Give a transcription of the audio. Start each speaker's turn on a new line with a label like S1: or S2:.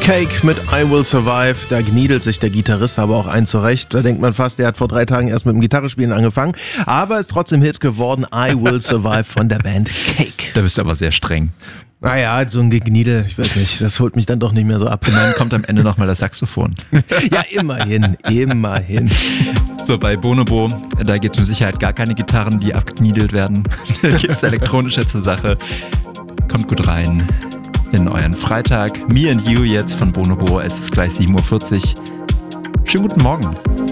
S1: Cake mit I Will Survive. Da gniedelt sich der Gitarrist aber auch ein zurecht. Da denkt man fast, der hat vor 3 Tagen erst mit dem Gitarrespielen angefangen. Aber ist trotzdem Hit geworden. I Will Survive von der Band Cake.
S2: Da bist du aber sehr streng.
S1: Naja, so ein Gegniedel, ich weiß nicht, das holt mich dann doch nicht mehr so ab.
S2: Und dann kommt am Ende nochmal das Saxophon.
S1: Ja, immerhin.
S2: So, bei Bonobo, da gibt es mit Sicherheit gar keine Gitarren, die abgekniedelt werden. Da gibt es elektronische zur Sache. Kommt gut rein in euren Freitag. Me and You jetzt von Bonobo. Es ist gleich 7:40 Uhr. Schönen guten Morgen.